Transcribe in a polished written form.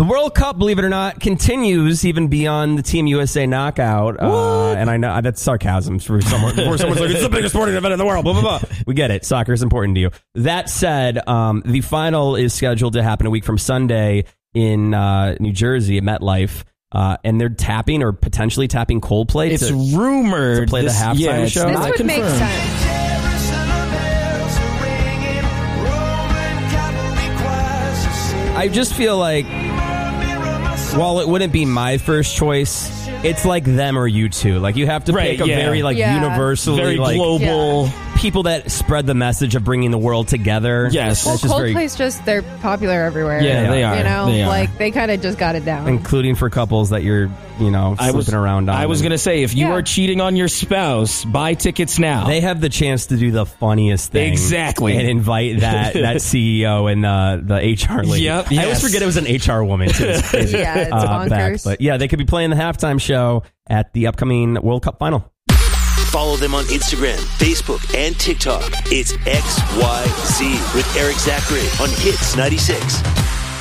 The World Cup, believe it or not, continues even beyond the Team USA knockout. And I know that's sarcasm for someone. Before someone's like, it's the biggest sporting event in the world. Blah, blah, blah. We get it. Soccer is important to you. That said, the final is scheduled to happen a week from Sunday in New Jersey at MetLife. And they're tapping or potentially tapping Coldplay. It's rumored to play the halftime show. This would make sense. I just feel like, while it wouldn't be my first choice, it's like them or U2. Like, you have to pick a very universally, very global people that spread the message of bringing the world together. Yes. Well, Coldplay's they're popular everywhere. Yeah, they are. You know, they like they kind of just got it down. Including for couples that you're, slipping around on. I was going to say, if you are cheating on your spouse, buy tickets now. They have the chance to do the funniest thing. Exactly. And invite that CEO and the HR lady. Yep. I always forget it was an HR woman, too. It's crazy. Yeah, it's bonkers. But yeah, they could be playing the halftime show at the upcoming World Cup final. Follow them on Instagram, Facebook, and TikTok. It's XYZ with Eric Zachary on Hits 96.